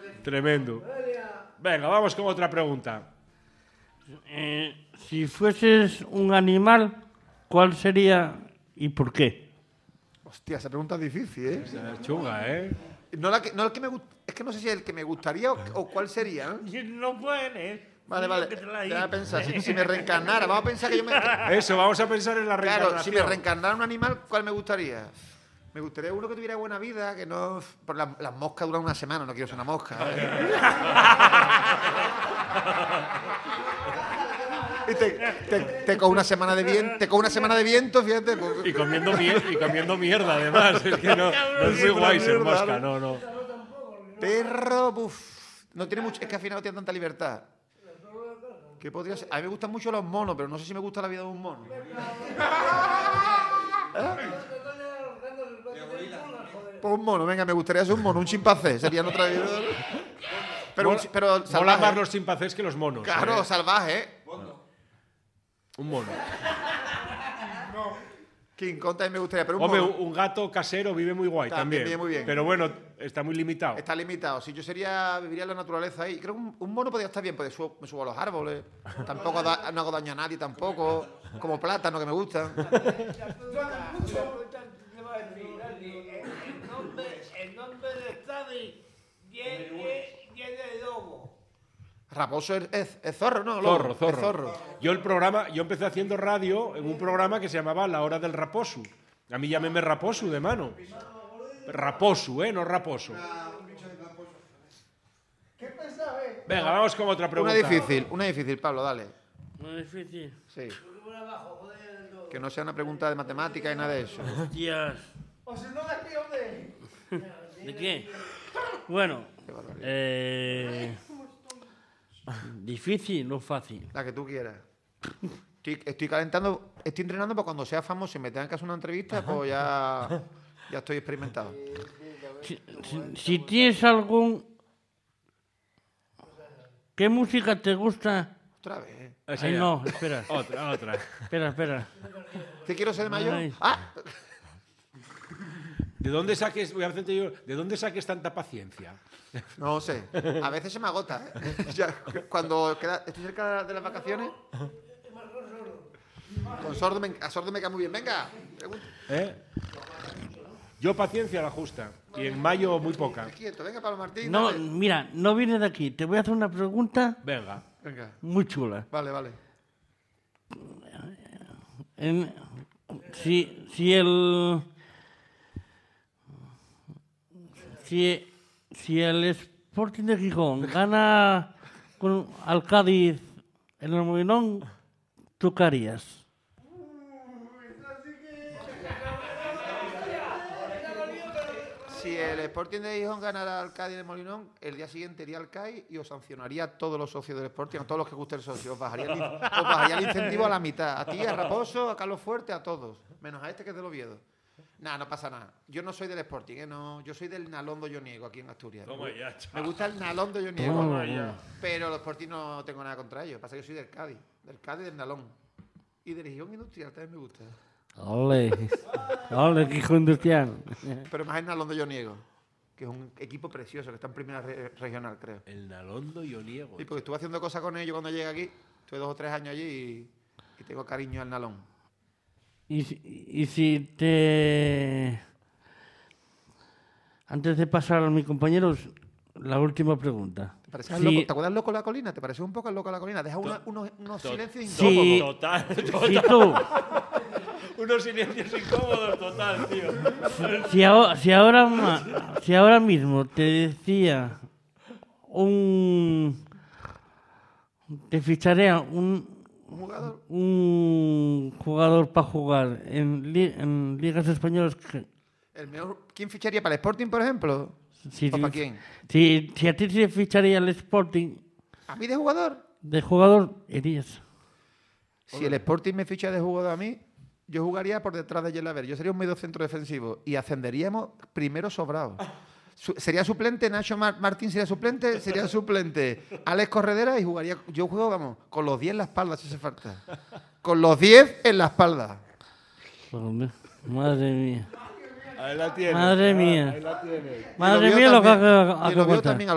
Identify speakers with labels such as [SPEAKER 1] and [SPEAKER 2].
[SPEAKER 1] Tremendo. Venga, vamos con otra pregunta.
[SPEAKER 2] Si fueses un animal, ¿cuál sería y por qué?
[SPEAKER 3] Hostia, esa pregunta es difícil, ¿eh?
[SPEAKER 1] Es chunga, ¿eh?
[SPEAKER 3] No el que me es que no sé si es el que me gustaría o cuál sería, ¿no?
[SPEAKER 2] No puedes.
[SPEAKER 3] Vale. Déjame pensar. Si me reencarnara, vamos a pensar que yo me...
[SPEAKER 1] Eso, vamos a pensar en la reencarnación.
[SPEAKER 3] Claro, si me reencarnara un animal, ¿cuál me gustaría? Me gustaría uno que tuviera buena vida, que no... Por las moscas duran una semana, no quiero ser una mosca. Y te coge una semana de viento, fíjate. Pues.
[SPEAKER 1] Y comiendo mierda, además. Es que no es muy guay ser mosca, no.
[SPEAKER 3] Perro, no tiene mucho... Es que al final no tiene tanta libertad. ¿Qué podría ser? A mí me gustan mucho los monos, pero no sé si me gusta la vida de un mono. Pues un mono, venga, me gustaría ser un mono, un chimpancé, sería otra vida. Pero salvaje.
[SPEAKER 1] Mola más los chimpancés que los monos.
[SPEAKER 3] Claro, salvaje, ¿eh?
[SPEAKER 1] Un mono.
[SPEAKER 3] King Kong también me gustaría, pero
[SPEAKER 1] Hombre, un gato casero vive muy guay también.
[SPEAKER 3] Vive muy bien.
[SPEAKER 1] Pero bueno, está muy limitado.
[SPEAKER 3] Está limitado. Si yo viviría en la naturaleza ahí. Creo que un mono podría estar bien, porque me subo a los árboles. Tampoco no hago daño a nadie tampoco. Como plátano que me gustan.
[SPEAKER 4] El nombre de Xavi viene de lobo.
[SPEAKER 3] Raposo es zorro, ¿no?
[SPEAKER 1] Zorro.
[SPEAKER 3] Es zorro.
[SPEAKER 1] Yo empecé haciendo radio en un programa que se llamaba La Hora del Raposu. A mí llámeme Raposu de mano. Raposu, no Raposo. Venga, vamos con otra pregunta.
[SPEAKER 3] Una difícil, Pablo, dale.
[SPEAKER 2] Muy difícil.
[SPEAKER 3] Sí. Que no sea una pregunta de matemática y nada de eso.
[SPEAKER 2] Hostias. ¿De qué? Bueno, difícil o fácil.
[SPEAKER 3] La que tú quieras. Estoy entrenando para cuando sea famoso y me tengan que hacer una entrevista, pues ya estoy experimentado.
[SPEAKER 2] Si tienes algún... ¿Qué música te gusta?
[SPEAKER 3] Otra vez.
[SPEAKER 2] Ay, no, espera.
[SPEAKER 1] Otra.
[SPEAKER 2] Espera.
[SPEAKER 3] ¿Te quiero ser mayor?
[SPEAKER 2] Ay.
[SPEAKER 3] ¡Ah!
[SPEAKER 1] ¿De dónde saques tanta paciencia?
[SPEAKER 3] No sé. A veces se me agota, ¿eh? Cuando estoy cerca de las vacaciones... A Sordo me cae muy bien. Venga.
[SPEAKER 1] Yo paciencia la justa. Y en mayo muy poca.
[SPEAKER 3] Quieto. Venga, Pablo Martín.
[SPEAKER 2] No,
[SPEAKER 3] dale.
[SPEAKER 2] mira, no viene de aquí. Te voy a hacer una pregunta
[SPEAKER 1] Venga.
[SPEAKER 2] muy chula.
[SPEAKER 3] Vale.
[SPEAKER 2] Si el Sporting de Gijón gana al Cádiz en el Molinón, ¿tú qué harías?
[SPEAKER 3] Si el Sporting de Gijón ganara al Cádiz de Molinón, el día siguiente iría al CAI y os sancionaría a todos los socios del Sporting, a todos los que guste el socio. Os bajaría el incentivo a la mitad. A ti, a Raposo, a Carlos Fuerte, a todos. Menos a este que es del Oviedo. Nada, no pasa nada. Yo no soy del Sporting, no. Yo soy del Nalón Doñoniego, aquí en Asturias. Me gusta el Nalón Doñoniego. Pero los Sporting no tengo nada contra ellos. Pasa que yo soy del Cádiz del Nalón. Y del Gijón Industrial también me gusta.
[SPEAKER 2] Ole, Gijón Industrial.
[SPEAKER 3] Pero más el Nalón Doñoniego, que es un equipo precioso, que está en primera regional, creo.
[SPEAKER 1] El Nalondo Doñoniego.
[SPEAKER 3] Sí, porque estuve haciendo cosas con ellos cuando llegué aquí. Estuve 2 o 3 años allí y tengo cariño al Nalón.
[SPEAKER 2] Y si te... Antes de pasar a mis compañeros, la última pregunta.
[SPEAKER 3] ¿Te acuerdas Loco la Colina? ¿Te parece un poco el Loco la Colina? Deja unos silencios
[SPEAKER 2] sí,
[SPEAKER 3] incómodos.
[SPEAKER 1] Total.
[SPEAKER 2] Si tú...
[SPEAKER 1] Unos silencios incómodos, total, tío.
[SPEAKER 2] Si ahora mismo te decía te ficharía un jugador para jugar en ligas españolas.
[SPEAKER 3] ¿Quién ficharía para el Sporting, por ejemplo? ¿Para quién?
[SPEAKER 2] Si a ti te ficharía el Sporting...
[SPEAKER 3] ¿A mí de jugador?
[SPEAKER 2] De jugador, irías.
[SPEAKER 3] Si el Sporting me ficha de jugador a mí, yo jugaría por detrás de Yelaber. Yo sería un medio centro defensivo y ascenderíamos primero sobrado. Sería suplente, Nacho Martín sería suplente, Alex Corredera y jugaría... Yo juego, vamos, con los 10 en la espalda, si hace falta. Con los 10 en la espalda.
[SPEAKER 2] Madre mía.
[SPEAKER 1] Ahí la tienes.
[SPEAKER 2] Madre mía.
[SPEAKER 1] Ahí la tienes.
[SPEAKER 2] Madre mía lo que ha
[SPEAKER 3] también